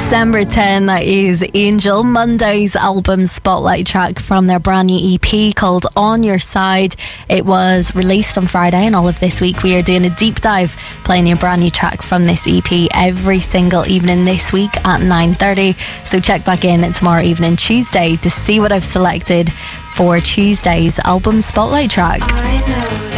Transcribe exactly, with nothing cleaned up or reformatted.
December tenth, that is Angel Monday's album spotlight track from their brand new E P called On Your Side. It was released on Friday, and all of this week we are doing a deep dive, playing a brand new track from this E P every single evening this week at nine thirty. So check back in tomorrow evening, Tuesday, to see what I've selected for Tuesday's album spotlight track. I know that